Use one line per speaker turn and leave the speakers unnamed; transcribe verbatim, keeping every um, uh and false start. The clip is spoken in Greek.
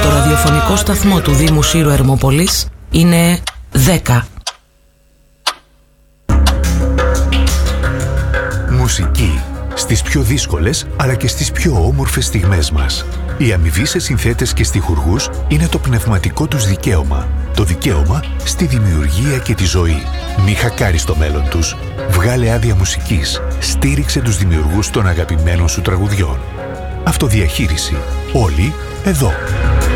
το ραδιοφωνικό σταθμό του Δήμου Σύρου Ερμόπολης είναι δέκα.
Μουσική στις πιο δύσκολες αλλά και στις πιο όμορφες στιγμές μας. Η αμοιβή σε συνθέτες και στιχουργούς είναι το πνευματικό τους δικαίωμα. Το δικαίωμα στη δημιουργία και τη ζωή. Μη χακάρεις το μέλλον τους. Βγάλε άδεια μουσικής. Στήριξε τους δημιουργούς των αγαπημένων σου τραγουδιών. Αυτοδιαχείριση. Όλοι εδώ.